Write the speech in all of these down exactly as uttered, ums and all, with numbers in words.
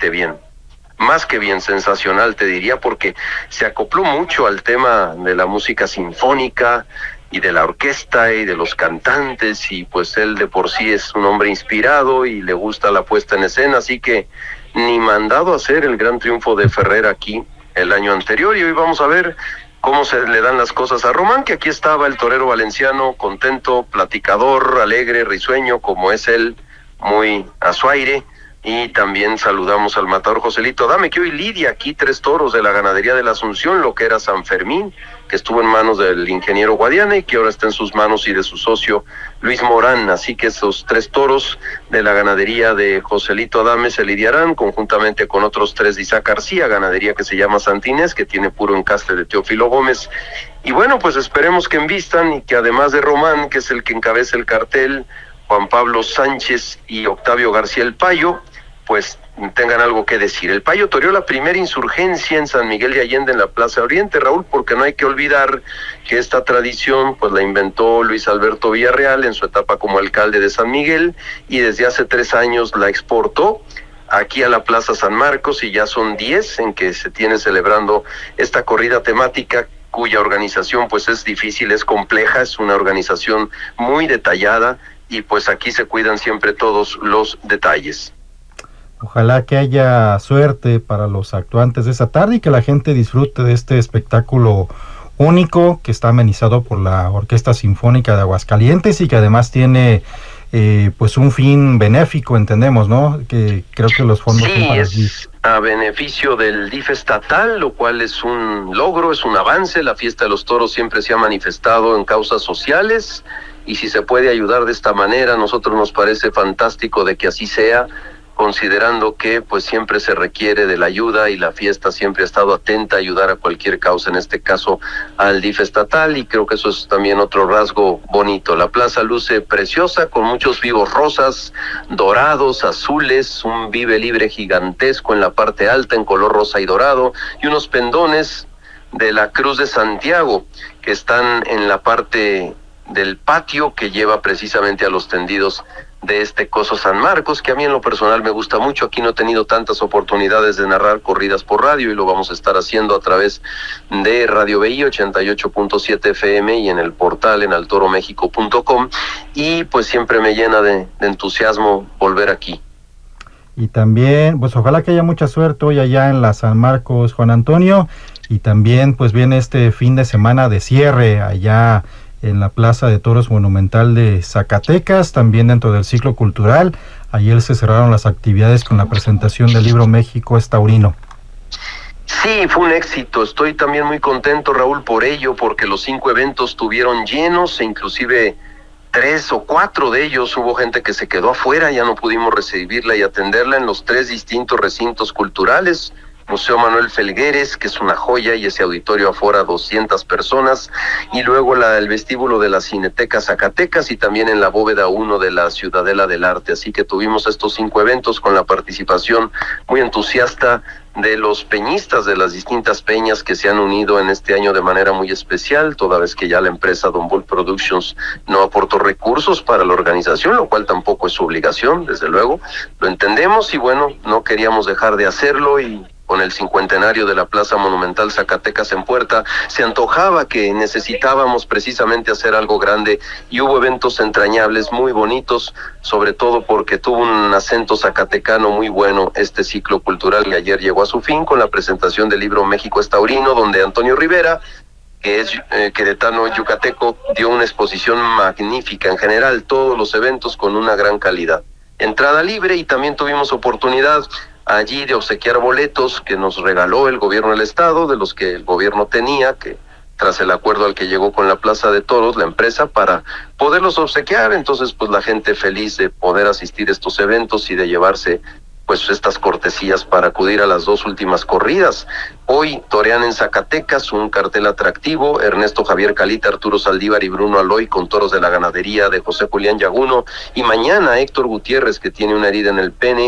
realmente bien. Más que bien, sensacional te diría, porque se acopló mucho al tema de la música sinfónica y de la orquesta y de los cantantes, y pues él de por sí es un hombre inspirado y le gusta la puesta en escena, así que ni mandado a hacer el gran triunfo de Ferrer aquí el año anterior, y hoy vamos a ver cómo se le dan las cosas a Román, que aquí estaba el torero valenciano, contento, platicador, alegre, risueño, como es él, muy a su aire. Y también saludamos al matador Joselito Adame, que hoy lidia aquí tres toros de la ganadería de la Asunción, lo que era San Fermín, que estuvo en manos del ingeniero Guadiana y que ahora está en sus manos y de su socio Luis Morán. Así que esos tres toros de la ganadería de Joselito Adame se lidiarán conjuntamente con otros tres de Isaac García, ganadería que se llama Santinés, que tiene puro encaste de Teófilo Gómez. Y bueno, pues esperemos que envistan y que además de Román, que es el que encabeza el cartel, Juan Pablo Sánchez y Octavio García el Payo, pues tengan algo que decir. El Payo toreó la primera insurgencia en San Miguel de Allende en la Plaza Oriente, Raúl, porque no hay que olvidar que esta tradición pues la inventó Luis Alberto Villarreal en su etapa como alcalde de San Miguel, y desde hace tres años la exportó aquí a la Plaza San Marcos, y ya son diez en que se tiene celebrando esta corrida temática, cuya organización pues es difícil, es compleja, es una organización muy detallada, y pues aquí se cuidan siempre todos los detalles. Ojalá que haya suerte para los actuantes de esa tarde y que la gente disfrute de este espectáculo único que está amenizado por la Orquesta Sinfónica de Aguascalientes y que además tiene eh, pues un fin benéfico, entendemos, ¿no? Que creo que los fondos sí, son para es el D I F. A beneficio del D I F estatal, lo cual es un logro, es un avance. La fiesta de los toros siempre se ha manifestado en causas sociales, y si se puede ayudar de esta manera, a nosotros nos parece fantástico de que así sea, considerando que pues siempre se requiere de la ayuda, y la fiesta siempre ha estado atenta a ayudar a cualquier causa, en este caso al D I F estatal, y creo que eso es también otro rasgo bonito. La plaza luce preciosa, con muchos vivos rosas, dorados, azules, un vive libre gigantesco en la parte alta en color rosa y dorado, y unos pendones de la Cruz de Santiago que están en la parte del patio que lleva precisamente a los tendidos de este Coso San Marcos, que a mí en lo personal me gusta mucho. Aquí no he tenido tantas oportunidades de narrar corridas por radio, y lo vamos a estar haciendo a través de Radio B I ochenta y ocho punto siete F M y en el portal en altoro méxico punto com, y pues siempre me llena de, de entusiasmo volver aquí. Y también, pues ojalá que haya mucha suerte hoy allá en la San Marcos, Juan Antonio, y también pues viene este fin de semana de cierre allá en la Plaza de Toros Monumental de Zacatecas, también dentro del ciclo cultural. Ayer se cerraron las actividades con la presentación del libro México es Taurino. Sí, fue un éxito. Estoy también muy contento, Raúl, por ello, porque los cinco eventos estuvieron llenos, e inclusive tres o cuatro de ellos hubo gente que se quedó afuera, ya no pudimos recibirla y atenderla en los tres distintos recintos culturales. Museo Manuel Felgueres, que es una joya, y ese auditorio afora doscientas personas, y luego la, el vestíbulo de la Cineteca Zacatecas, y también en la bóveda uno de la Ciudadela del Arte. Así que tuvimos estos cinco eventos con la participación muy entusiasta de los peñistas de las distintas peñas que se han unido en este año de manera muy especial, toda vez que ya la empresa Don Bull Productions no aportó recursos para la organización, lo cual tampoco es su obligación, desde luego, lo entendemos, y bueno, no queríamos dejar de hacerlo, y con el cincuentenario de la Plaza Monumental Zacatecas en puerta, se antojaba que necesitábamos precisamente hacer algo grande, y hubo eventos entrañables, muy bonitos, sobre todo porque tuvo un acento zacatecano muy bueno este ciclo cultural, y ayer llegó a su fin con la presentación del libro México es Taurino, donde Antonio Rivera, que es eh, queretano yucateco, dio una exposición magnífica. En general, todos los eventos con una gran calidad. Entrada libre, y también tuvimos oportunidad allí de obsequiar boletos que nos regaló el gobierno del estado, de los que el gobierno tenía, que tras el acuerdo al que llegó con la Plaza de Toros, la empresa, para poderlos obsequiar. Entonces, pues la gente feliz de poder asistir a estos eventos y de llevarse pues estas cortesías para acudir a las dos últimas corridas. Hoy torean en Zacatecas un cartel atractivo: Ernesto Javier Calita, Arturo Saldívar y Bruno Aloy, con toros de la ganadería de José Julián Yaguno, y mañana Héctor Gutiérrez, que tiene una herida en el pene,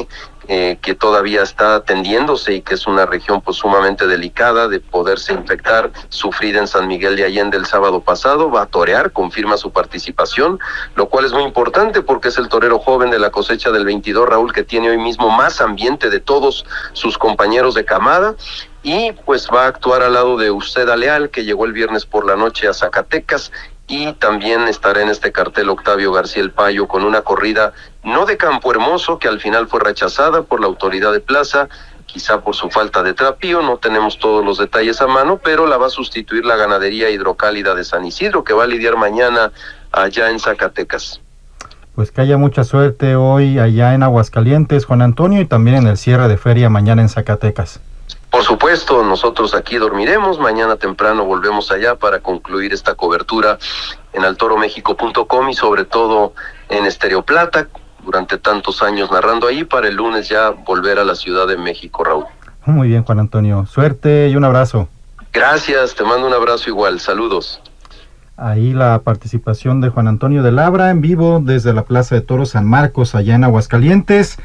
eh, que todavía está atendiéndose y que es una región pues sumamente delicada de poderse infectar, sufrida en San Miguel de Allende el sábado pasado. Va a torear, confirma su participación, lo cual es muy importante porque es el torero joven de la cosecha del veintidós, Raúl, que tiene hoy mismo más ambiente de todos sus compañeros de camada. Y pues va a actuar al lado de Uceda Leal, que llegó el viernes por la noche a Zacatecas, y también estará en este cartel Octavio García el Payo con una corrida no de Campo Hermoso, que al final fue rechazada por la autoridad de plaza, quizá por su falta de trapío, no tenemos todos los detalles a mano, pero la va a sustituir la ganadería hidrocálida de San Isidro, que va a lidiar mañana allá en Zacatecas. Pues que haya mucha suerte hoy allá en Aguascalientes, Juan Antonio, y también en el cierre de feria mañana en Zacatecas. Por supuesto, nosotros aquí dormiremos, mañana temprano volvemos allá para concluir esta cobertura en altoromexico punto com y sobre todo en Estéreo Plata, durante tantos años narrando ahí, para el lunes ya volver a la Ciudad de México, Raúl. Muy bien, Juan Antonio, suerte y un abrazo. Gracias, te mando un abrazo igual, saludos. Ahí la participación de Juan Antonio de Labra en vivo desde la Plaza de Toros San Marcos, allá en Aguascalientes.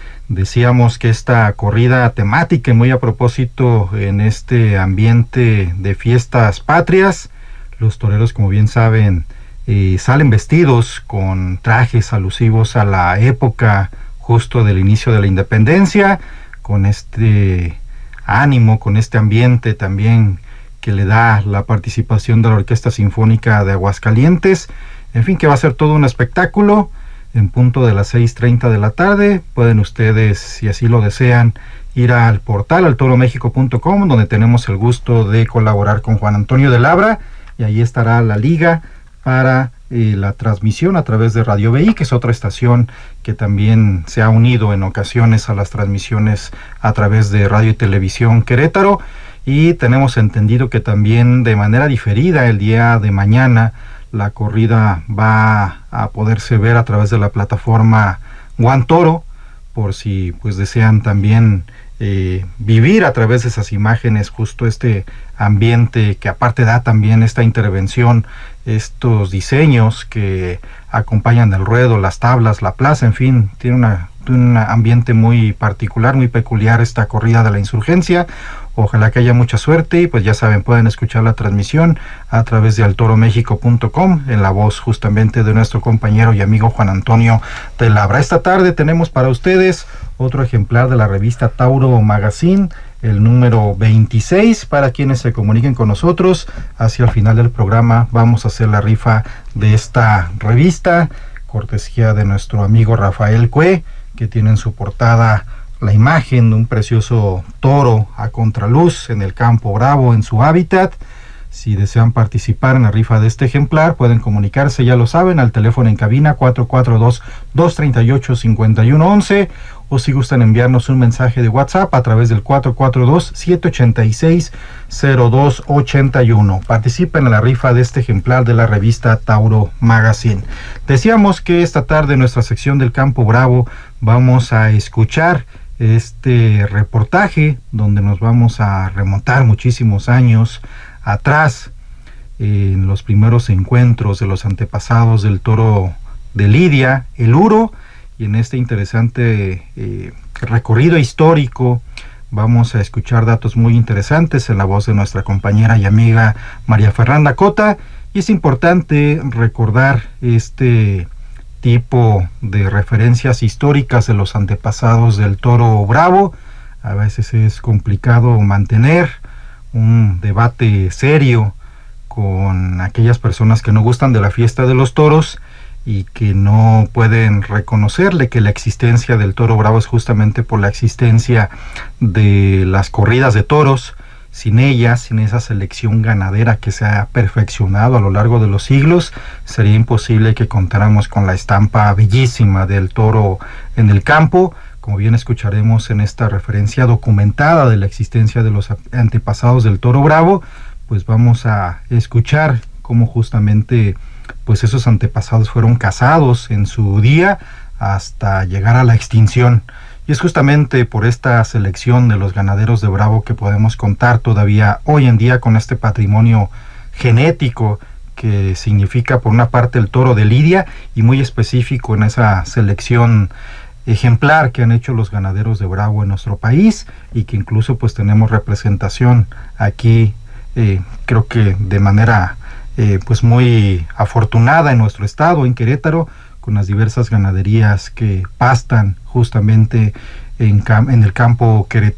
Decíamos que esta corrida temática, muy a propósito en este ambiente de fiestas patrias, los toreros, como bien saben, eh, salen vestidos con trajes alusivos a la época justo del inicio de la independencia, con este ánimo, con este ambiente también que le da la participación de la Orquesta Sinfónica de Aguascalientes. En fin, que va a ser todo un espectáculo. En punto de las seis treinta de la tarde, pueden ustedes, si así lo desean, ir al portal altoromexico punto com, donde tenemos el gusto de colaborar con Juan Antonio de Labra, y ahí estará la liga para eh, la transmisión a través de Radio B I, que es otra estación que también se ha unido en ocasiones a las transmisiones a través de Radio y Televisión Querétaro, y tenemos entendido que también de manera diferida el día de mañana la corrida va a poderse ver a través de la plataforma One Toro, por si pues desean también eh, vivir a través de esas imágenes justo este ambiente que aparte da también esta intervención, estos diseños que acompañan el ruedo, las tablas, la plaza, en fin, tiene una, un ambiente muy particular, muy peculiar esta corrida de la insurgencia. Ojalá que haya mucha suerte y pues ya saben, pueden escuchar la transmisión a través de altoromexico punto com en la voz justamente de nuestro compañero y amigo Juan Antonio de Labra. Esta tarde tenemos para ustedes otro ejemplar de la revista Tauro Magazine, el número veintiséis, para quienes se comuniquen con nosotros. Hacia el final del programa vamos a hacer la rifa de esta revista, cortesía de nuestro amigo Rafael Cue, que tiene en su portada la imagen de un precioso toro a contraluz en el Campo Bravo, en su hábitat. Si desean participar en la rifa de este ejemplar, pueden comunicarse, ya lo saben, al teléfono en cabina cuatro cuatro dos, dos tres ocho, cinco uno uno uno, o si gustan enviarnos un mensaje de WhatsApp a través del cuatro cuatro dos, siete ocho seis, cero dos ocho uno. Participen en la rifa de este ejemplar de la revista Tauro Magazine. Decíamos que esta tarde en nuestra sección del Campo Bravo vamos a escuchar este reportaje donde nos vamos a remontar muchísimos años atrás, eh, en los primeros encuentros de los antepasados del toro de Lidia, el Uro, y en este interesante eh, recorrido histórico vamos a escuchar datos muy interesantes en la voz de nuestra compañera y amiga María Fernanda Cota, y es importante recordar este tipo de referencias históricas de los antepasados del toro bravo. A veces es complicado mantener un debate serio con aquellas personas que no gustan de la fiesta de los toros y que no pueden reconocerle que la existencia del toro bravo es justamente por la existencia de las corridas de toros. Sin ellas, sin esa selección ganadera que se ha perfeccionado a lo largo de los siglos, sería imposible que contáramos con la estampa bellísima del toro en el campo. Como bien escucharemos en esta referencia documentada de la existencia de los antepasados del toro bravo, pues vamos a escuchar cómo justamente pues esos antepasados fueron cazados en su día hasta llegar a la extinción. Y es justamente por esta selección de los ganaderos de Bravo que podemos contar todavía hoy en día con este patrimonio genético que significa por una parte el toro de Lidia, y muy específico en esa selección ejemplar que han hecho los ganaderos de Bravo en nuestro país, y que incluso pues tenemos representación aquí, eh, creo que de manera eh, pues muy afortunada en nuestro estado, en Querétaro, con las diversas ganaderías que pastan justamente en, cam- en el campo queretano.